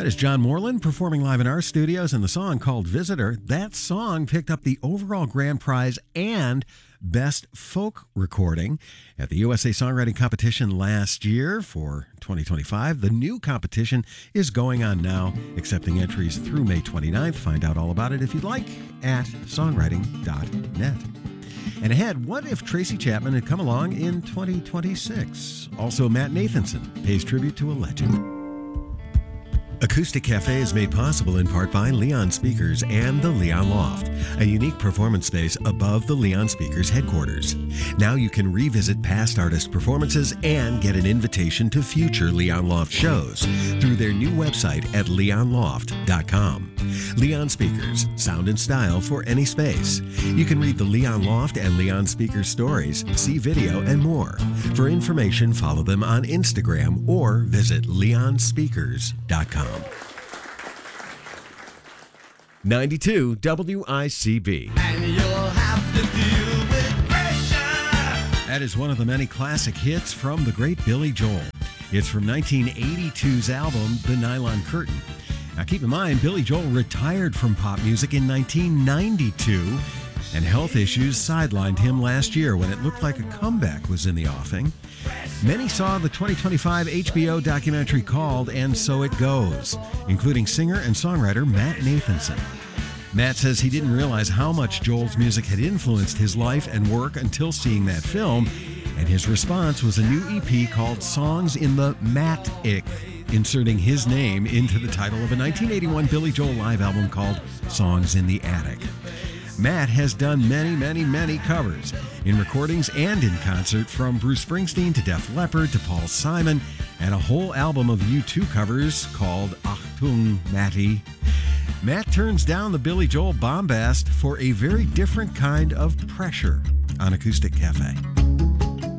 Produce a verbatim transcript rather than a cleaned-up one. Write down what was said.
That is John Moreland performing live in our studios, and the song called Visitor. That song picked up the overall grand prize and Best Folk Recording at the U S A Songwriting Competition last year for twenty twenty-five. The new competition is going on now, accepting entries through May twenty-ninth. Find out all about it if you'd like at songwriting dot net. And ahead, what if Tracy Chapman had come along in twenty twenty-six? Also, Matt Nathanson pays tribute to a legend. Acoustic Cafe is made possible in part by Leon Speakers and the Leon Loft, a unique performance space above the Leon Speakers headquarters. Now you can revisit past artist performances and get an invitation to future Leon Loft shows through their new website at leon loft dot com. Leon Speakers, sound and style for any space. You can read the Leon Loft and Leon Speakers stories, see video, and more. For information, follow them on Instagram or visit leon speakers dot com. ninety-two W I C B. And you'll have to deal with pressure. That is one of the many classic hits from the great Billy Joel. It's from nineteen eighty-two's album, The Nylon Curtain. Now keep in mind, Billy Joel retired from pop music in nineteen ninety-two, and health issues sidelined him last year when it looked like a comeback was in the offing. Many saw the twenty twenty-five H B O documentary called And So It Goes, including singer and songwriter Matt Nathanson. Matt says he didn't realize how much Joel's music had influenced his life and work until seeing that film, and his response was a new E P called Songs in the Matt-ic, inserting his name into the title of a nineteen eighty-one Billy Joel live album called Songs in the Attic. Matt has done many, many, many covers in recordings and in concert, from Bruce Springsteen to Def Leppard to Paul Simon, and a whole album of U two covers called Achtung Matty. Matt turns down the Billy Joel bombast for a very different kind of pressure on Acoustic Cafe.